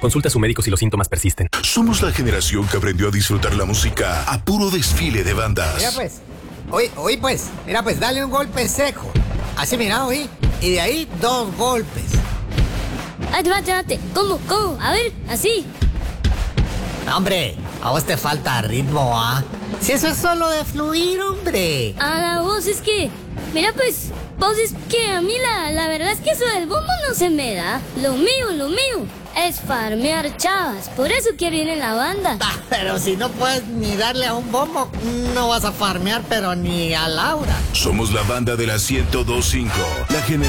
Consulta a su médico si los síntomas persisten. Somos la generación que aprendió a disfrutar la música a puro desfile de bandas. Mira pues, oí pues, mira pues, dale un golpe seco. Así, mira, oí. Y de ahí 2 golpes. Espérate. ¿Cómo? A ver, así. No, hombre, a vos te falta ritmo, ¿ah? Si eso es solo de fluir, hombre. A vos es que... Mira pues, vos es que a mí la verdad es que eso del bombo no se me da. Lo mío es farmear chavas. Por eso quiero ir en la banda. Pero si no puedes ni darle a un bombo, no vas a farmear, pero ni a Laura. Somos la banda de la 102.5. La generación